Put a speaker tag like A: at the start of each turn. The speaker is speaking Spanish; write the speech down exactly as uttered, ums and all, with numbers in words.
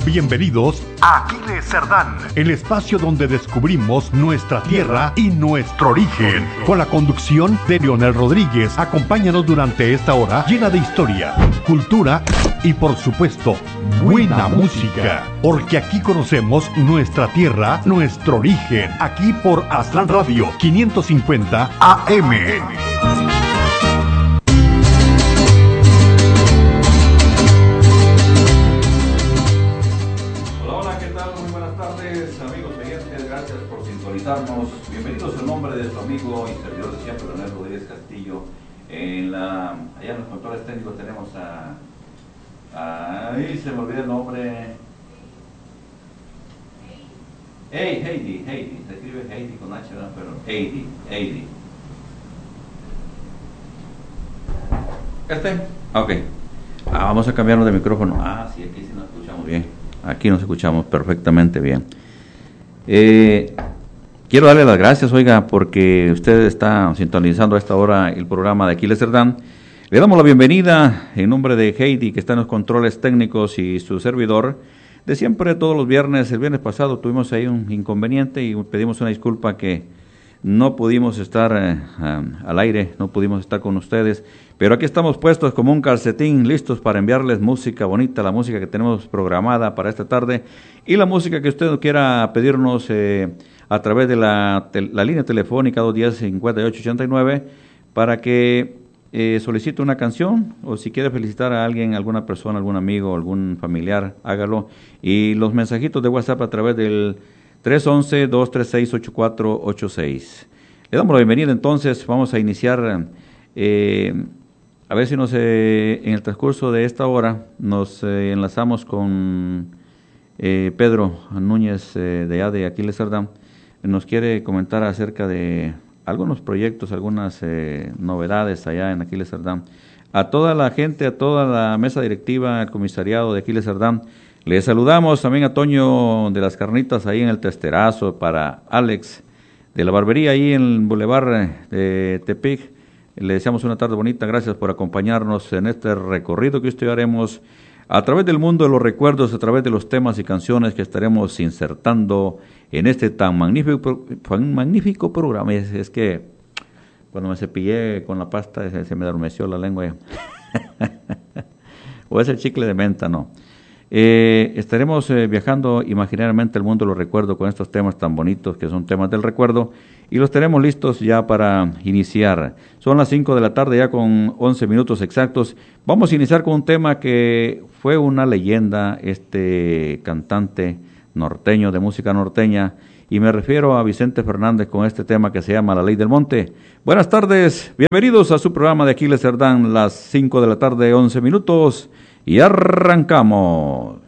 A: Bienvenidos a Aquiles Cerdán, el espacio donde descubrimos nuestra tierra y nuestro origen. Con la conducción de Leonel Rodríguez, acompáñanos durante esta hora llena de historia, cultura y por supuesto, buena música. Porque aquí conocemos nuestra tierra, nuestro origen. Aquí por Aztlán Radio quinientos cincuenta A M.
B: Bienvenidos en nombre de su amigo y servidor de siempre, Leonel Rodríguez Castillo. En la, allá en los controles técnicos tenemos a, a... Ahí se me olvidó el nombre. Hey, Heidi, Heidi, se escribe Heidi con H, ¿verdad? Pero Heidi, Heidi. ¿Este? Ok. Ah, vamos a cambiarnos de micrófono. Ah, sí, aquí sí nos escuchamos bien. Aquí nos escuchamos perfectamente bien. Eh... Quiero darle las gracias, oiga, porque usted está sintonizando a esta hora el programa de Aquiles Cerdán. Le damos la bienvenida en nombre de Heidi, que está en los controles técnicos, y su servidor. De siempre, todos los viernes, el viernes pasado tuvimos ahí un inconveniente y pedimos una disculpa que no pudimos estar eh, al aire, no pudimos estar con ustedes. Pero aquí estamos puestos como un calcetín, listos para enviarles música bonita, la música que tenemos programada para esta tarde y la música que usted quiera pedirnos eh, a través de la, te, la línea telefónica dos uno cero, cinco ocho ocho nueve para que eh, solicite una canción, o si quiere felicitar a alguien, alguna persona, algún amigo, algún familiar, hágalo. Y los mensajitos de WhatsApp a través del tres once, dos tres seis, ocho cuatro ocho seis. Le damos la bienvenida entonces, vamos a iniciar, eh, a ver si nos, eh, en el transcurso de esta hora nos eh, enlazamos con eh, Pedro Núñez eh, de A de Aquiles Cerdán. Nos quiere comentar acerca de algunos proyectos, algunas eh, novedades allá en Aquiles Cerdán. A toda la gente, a toda la mesa directiva, al comisariado de Aquiles Cerdán, les saludamos. También a Toño de las Carnitas ahí en el Testerazo, para Alex de la barbería ahí en el Boulevard de Tepic. Le deseamos una tarde bonita. Gracias por acompañarnos en este recorrido que hoy haremos a través del mundo de los recuerdos, a través de los temas y canciones que estaremos insertando en este tan magnífico, tan magnífico programa. Es, es que cuando me cepillé con la pasta se, se me adormeció la lengua. O es el chicle de menta, no. Eh, estaremos eh, viajando imaginariamente el mundo de los recuerdos con estos temas tan bonitos que son temas del recuerdo, y los tenemos listos ya para iniciar. Son las cinco de la tarde ya con once minutos exactos. Vamos a iniciar con un tema que fue una leyenda, este cantante norteño de música norteña, y me refiero a Vicente Fernández con este tema que se llama La Ley del Monte. Buenas tardes, bienvenidos a su programa de Aquiles Cerdán, las cinco de la tarde, once minutos. Y arrancamos.